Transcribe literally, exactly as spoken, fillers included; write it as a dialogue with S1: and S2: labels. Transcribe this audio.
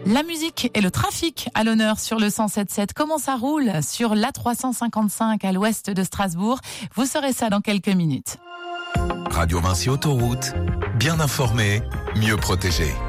S1: La musique et le trafic à l'honneur sur le cent sept sept. Comment ça roule sur l'A trois cent cinquante-cinq à l'ouest de Strasbourg? Vous saurez ça dans quelques minutes.
S2: Radio Vinci Autoroute, bien informé, mieux protégé.